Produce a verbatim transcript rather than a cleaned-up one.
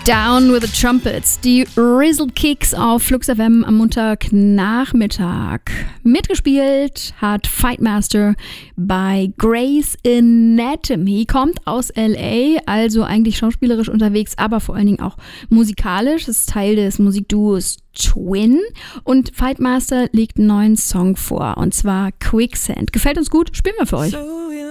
Down with the Trumpets, die Rizzle Kicks auf Flux F M am Montagnachmittag. Mitgespielt hat Fightmaster bei Grey's Anatomy, kommt aus L A, also eigentlich schauspielerisch unterwegs, aber vor allen Dingen auch musikalisch. Das ist Teil des Musikduos Twin und Fightmaster legt einen neuen Song vor, und zwar Quicksand. Gefällt uns gut, spielen wir für euch. So